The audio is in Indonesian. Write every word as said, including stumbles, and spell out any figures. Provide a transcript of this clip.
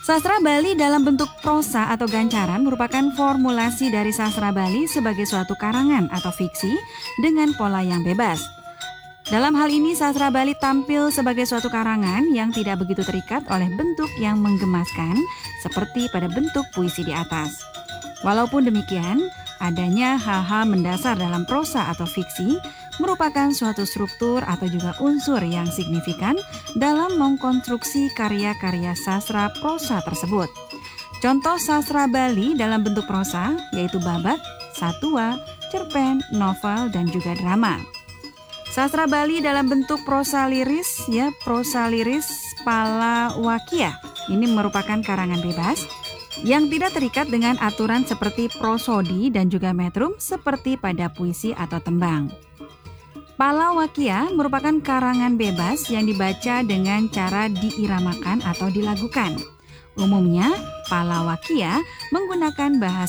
Sastra Bali dalam bentuk prosa atau gancaran merupakan formulasi dari sastra Bali sebagai suatu karangan atau fiksi dengan pola yang bebas. Dalam hal ini, sastra Bali tampil sebagai suatu karangan yang tidak begitu terikat oleh bentuk yang menggemaskan seperti pada bentuk puisi di atas. Walaupun demikian, adanya hal-hal mendasar dalam prosa atau fiksi merupakan suatu struktur atau juga unsur yang signifikan dalam mengkonstruksi karya-karya sastra prosa tersebut. Contoh sastra Bali dalam bentuk prosa yaitu babat, satua, cerpen, novel, dan juga drama. Sastra Bali dalam bentuk prosa liris, ya prosa liris Palawakia. Ini merupakan karangan bebas yang tidak terikat dengan aturan seperti prosodi dan juga metrum seperti pada puisi atau tembang. Palawakia merupakan karangan bebas yang dibaca dengan cara diiramakan atau dilagukan. Umumnya, Palawakia menggunakan bahasa